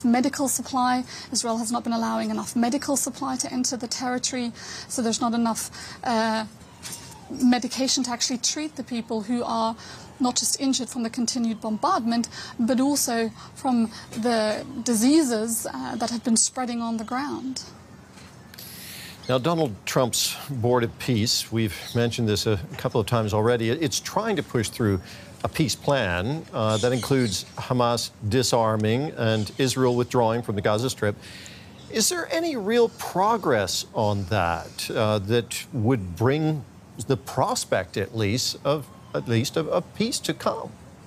Medical supply. Israel has not been allowing enough medical supply to enter the territory, so there's not enough medication to actually treat the people who are not just injured from the continued bombardment, but also from the diseases that have been spreading on the ground. Now, Donald Trump's Board of Peace, we've mentioned this a couple of times already, it's trying to push through a peace plan that includes Hamas disarming and Israel withdrawing from the Gaza Strip. Is there any real progress on that that would bring the prospect, at least, of peace to come?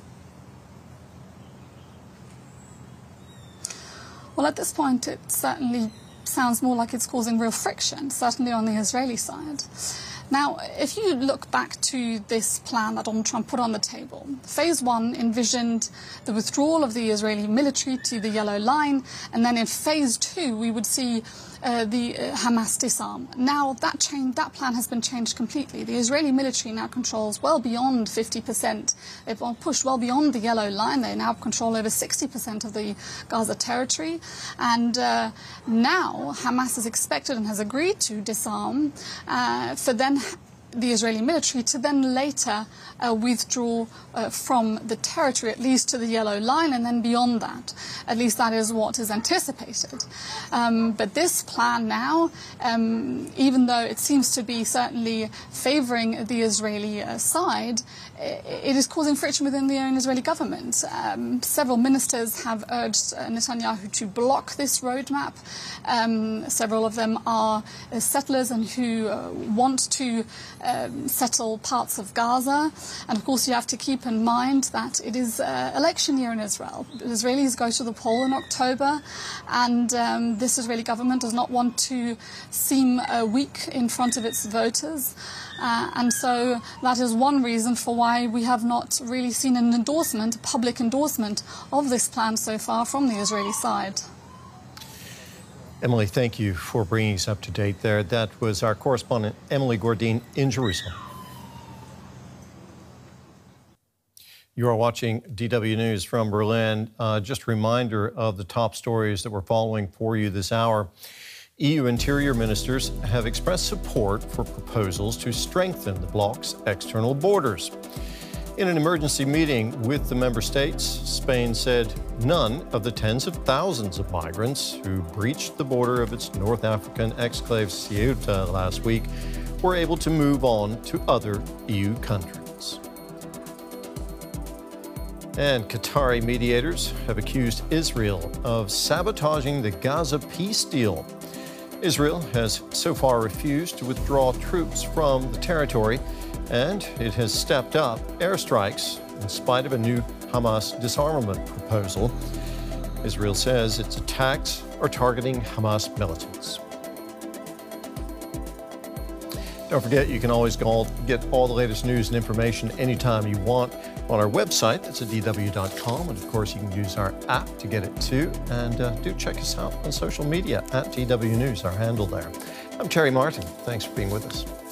Well, at this point, it certainly sounds more like it's causing real friction, certainly on the Israeli side. Now, if you look back to this plan that Donald Trump put on the table, Phase 1 envisioned the withdrawal of the Israeli military to the Yellow Line, and then in Phase 2 we would see the Hamas disarm. Now, that plan has been changed completely. The Israeli military now controls well beyond 50%. They've pushed well beyond the Yellow Line. They now control over 60% of the Gaza territory. And now Hamas is expected and has agreed to disarm for then the Israeli military to then later withdraw from the territory, at least to the Yellow Line, and then beyond that. At least that is what is anticipated. But this plan now, even though it seems to be certainly favouring the Israeli side, it is causing friction within the own Israeli government. Several ministers have urged Netanyahu to block this roadmap. Several of them are settlers and who want to settle parts of Gaza. And of course, you have to keep in mind that it is election year in Israel. Israelis go to the poll in October, and this Israeli government does not want to seem weak in front of its voters. And so that is one reason for why we have not really seen an endorsement, a public endorsement of this plan so far from the Israeli side. Emily, thank you for bringing us up to date there. That was our correspondent, Emily Gordine, in Jerusalem. You are watching DW News from Berlin. Just a reminder of the top stories that we're following for you this hour. EU interior ministers have expressed support for proposals to strengthen the bloc's external borders. In an emergency meeting with the member states, Spain said none of the tens of thousands of migrants who breached the border of its North African exclave Ceuta last week were able to move on to other EU countries. And Qatari mediators have accused Israel of sabotaging the Gaza peace deal. Israel has so far refused to withdraw troops from the territory, and it has stepped up airstrikes in spite of a new Hamas disarmament proposal. Israel says its attacks are targeting Hamas militants. Don't forget, you can always get all the latest news and information anytime you want on our website. That's at dw.com. And of course, you can use our app to get it too. And do check us out on social media at DW News, our handle there. I'm Terry Martin. Thanks for being with us.